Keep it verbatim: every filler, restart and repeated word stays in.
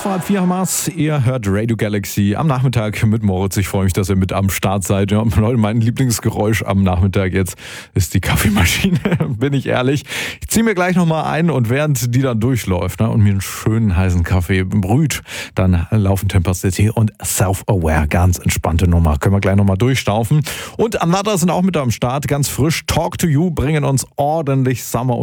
vor halb vier Hamas. Ihr hört Radio Galaxy am Nachmittag mit Moritz. Ich freue mich, dass ihr mit am Start seid. Ja, Leute, mein Lieblingsgeräusch am Nachmittag jetzt ist die Kaffeemaschine, bin ich ehrlich. Ich ziehe mir gleich nochmal ein und während die dann durchläuft, ne, und mir einen schönen heißen Kaffee brüht, dann laufen Temper City und Self-Aware. Ganz entspannte Nummer. Können wir gleich nochmal durchstaufen. Und am Nada sind auch mit am Start, ganz frisch. Talk to You bringen uns ordentlich Summer